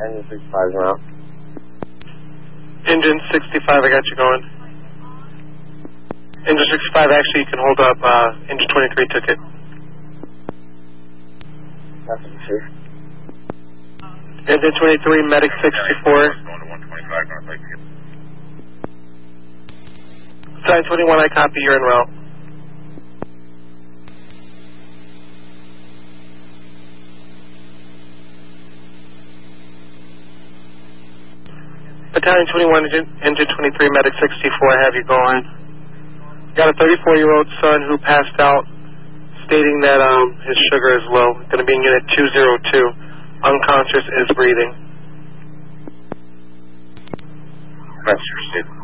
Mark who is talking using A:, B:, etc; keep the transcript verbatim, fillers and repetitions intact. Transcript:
A: Engine sixty-five is around.
B: Engine sixty-five, I got you going. Engine sixty-five, actually, you can hold up. Uh, engine twenty-three took it.
A: That's for sure.
B: Engine twenty-three, medic sixty-four. Sign twenty-one, I copy, you're en route. Battalion twenty-one, engine, engine twenty-three, medic sixty-four, I have you going. Got a thirty-four-year-old son who passed out, stating that um, his sugar is low. Going to be in unit two oh two. Unconscious, is breathing.
A: That's your